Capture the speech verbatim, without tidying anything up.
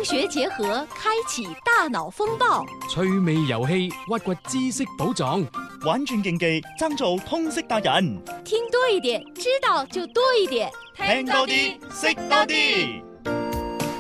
醫學結合，開啟大腦風暴。 趣味遊戲，挖掘知識寶藏。 玩轉競技，爭做通識達人。 聽多一點，知道就多一點。 聽多啲，識多啲。